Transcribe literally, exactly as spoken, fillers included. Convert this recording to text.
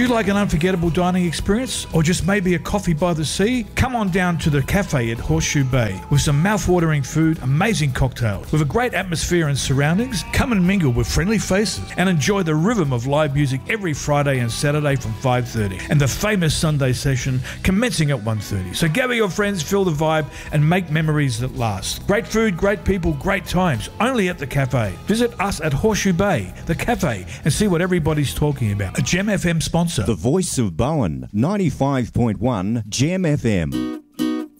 you like an unforgettable dining experience or just maybe a coffee by the sea? Come on down to the cafe at Horseshoe Bay with some mouth-watering food, amazing cocktails, with a great atmosphere and surroundings. Come and mingle with friendly faces and enjoy the rhythm of live music every Friday and Saturday from five thirty and the famous Sunday session commencing at one thirty. So gather your friends, feel the vibe and make memories that last. Great food, great people, great times, only at the cafe. Visit us at Horseshoe Bay, the cafe, and see what everybody's talking about. A Gem F M sponsor. The voice of Bowen, ninety-five point one Gem F M.